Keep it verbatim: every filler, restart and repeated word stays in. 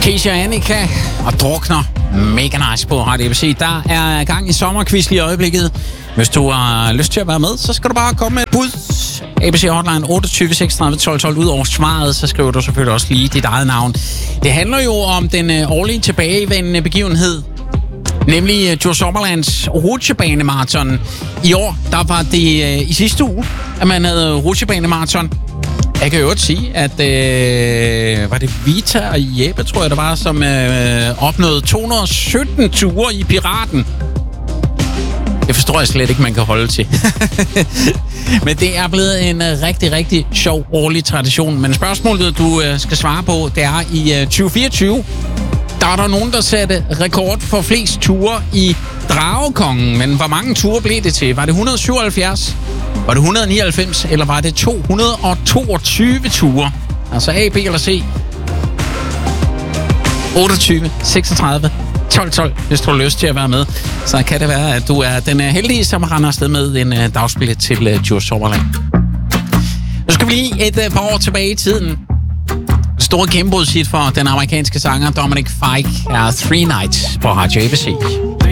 Casey og Annika og drukner mega nice på Radio A B C. Der er gang i sommerquiz lige i øjeblikket. Hvis du har lyst til at være med, så skal du bare komme med et bud. A B C Hotline otteogtyve seksogtredive tolv tolv. Ud over svaret, så skriver du selvfølgelig også lige dit eget navn. Det handler jo om den øh, årlige tilbagevendende begivenhed, nemlig øh, Djurs Sommerlands rutsjebanemarathon. I år, der var det øh, i sidste uge, at man havde rutsjebanemarathon. Jeg kan jo også sige, at øh, var det Vita og Jeppe, tror jeg det var, som øh, opnåede to hundrede og sytten ture i Piraten. Det forstår jeg slet ikke, man kan holde til. Men det er blevet en uh, rigtig, rigtig sjov årlig tradition. Men spørgsmålet, du uh, skal svare på, det er i uh, tyve fireogtyve. Der er der nogen, der satte rekord for flest ture i Dragekongen. Men hvor mange ture blev det til? Var det et hundrede og syvoghalvfjerds? Var det et hundrede og nioghalvfems? Eller var det to hundrede og toogtyve ture? Altså A, B eller C? otteogtyve seksogtredive tolv tolv, hvis du har lyst til at være med. Så kan det være, at du er den heldige, som render afsted med en uh, dagsbillet til uh, Djurs Sommerland. Nu skal vi lige et uh, par år tilbage i tiden. Store gennembrudshit for den amerikanske sanger Dominic Fike er Three Nights på Radio A B C.